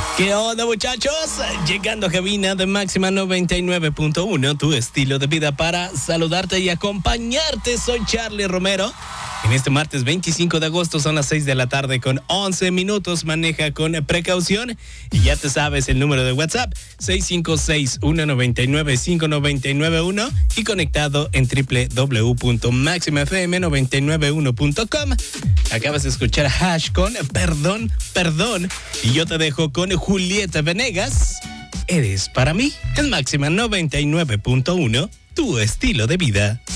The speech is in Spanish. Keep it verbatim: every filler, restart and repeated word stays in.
¿Qué onda, muchachos? Llegando a cabina de Máxima noventa y nueve punto uno, tu estilo de vida, para saludarte y acompañarte. Soy Charlie Romero. En este martes veinticinco de agosto son las seis de la tarde con once minutos. Maneja con precaución y ya te sabes el número de WhatsApp: seis cinco seis, uno nueve nueve, cinco nueve nueve uno y conectado en doble u doble u doble u punto máxima f m noventa y nueve uno punto com. Acabas de escuchar a Hash con Perdón, Perdón, y yo te dejo con Julieta Venegas. Eres para mí en Máxima noventa y nueve punto uno, tu estilo de vida.